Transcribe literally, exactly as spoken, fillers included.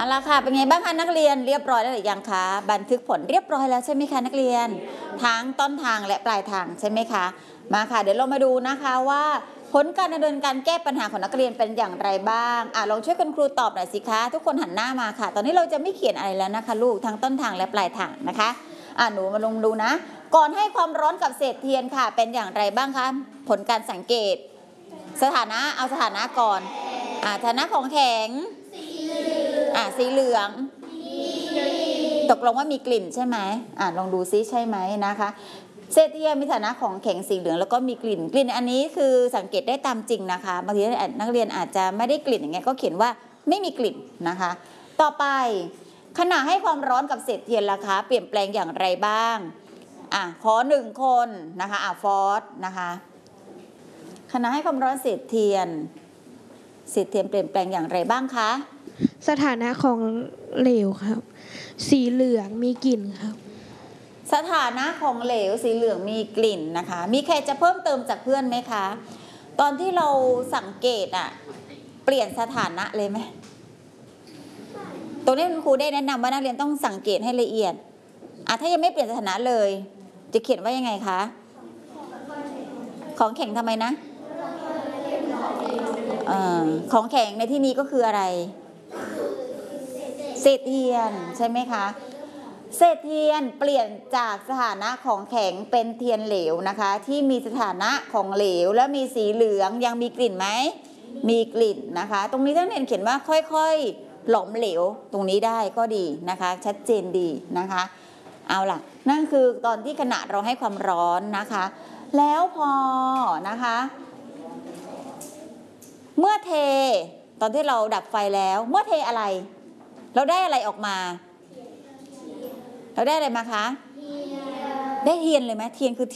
เอาละค่ะเป็นไงบ้างคะนักเรียนเรียบร้อยแล้วหรือยังคะบันทึกผลเรียบร้อยแล้วใช่ไหมคะนักเรียนทั้งต้นทางและปลายทางใช่ไหมคะมาค่ะเดี๋ยวเรามาดูนะคะว่าผลการดำเนินการแก้ปัญหาของนักเรียนเป็นอย่างไรบ้างอ่ะลองช่วยคุณครูตอบหน่อยสิคะทุกคนหันหน้ามาค่ะตอนนี้เราจะไม่เขียนอะไรแล้วนะคะลูกทั้งต้นทางและปลายทางนะคะอ่ะหนูมาลงดูนะก่อนให้ความร้อนกับเศษเทียนค่ะเป็นอย่างไรบ้างคะผลการสังเกตสถานะเอาสถานะก่อนอ่ะสถานะของแข็งอ่ะสีเหลืองตกลงว่ามีกลิ่นใช่ไหมอ่ะลองดูซิใช่ไหมนะคะเศษเทียนมีฐานะของแข็งสีเหลืองแล้วก็มีกลิ่นกลิ่นอันนี้คือสังเกตได้ตามจริงนะคะบางทีนักเรียนอาจจะไม่ได้กลิ่นอย่างเงี้ยก็เขียนว่าไม่มีกลิ่นนะคะต่อไปขณะให้ความร้อนกับเศษเทียนล่ะคะเปลี่ยนแปลงอย่างไรบ้างอ่ะขอหนึ่งคนนะคะอ่ะฟอสนะคะขณะให้ความร้อนเศษเทียนเศษเทียนเปลี่ยนแปลงอย่างไรบ้างคะสถานะของเหลวครับสีเหลืองมีกลิ่นครับสถานะของเหลวสีเหลืองมีกลิ่นนะคะมีใครจะเพิ่มเติมจากเพื่อนไหมคะตอนที่เราสังเกตอะเปลี่ยนสถานะเลยไหมตรงนี้คุณครูได้แนะนำว่านักเรียนต้องสังเกตให้ละเอียดอ่ะถ้ายังไม่เปลี่ยนสถานะเลยจะเขียนว่ายังไงคะของแข็งทำไมนะเอ่อของแข็งในที่นี้ก็คืออะไรเศษเทียนใช่ไหมคะเศษเทียนเปลี่ยนจากสถานะของแข็งเป็นเทียนเหลวนะคะที่มีสถานะของเหลวแล้วมีสีเหลืองยังมีกลิ่นไหมมีกลิ่นนะคะตรงนี้ท่านเรียนเขียนว่าค่อยๆหลอมเหลวตรงนี้ได้ก็ดีนะคะชัดเจนดีนะคะเอาล่ะนั่นคือตอนที่ขณะเราให้ความร้อนนะคะแล้วพอนะคะเมื่อเทตอนที่เราดับไฟแล้วเมื่อเทอะไรเราได้อะไรออกมาเราได้อะไรมาคะได้เทียนเลยไหมเทียนคือ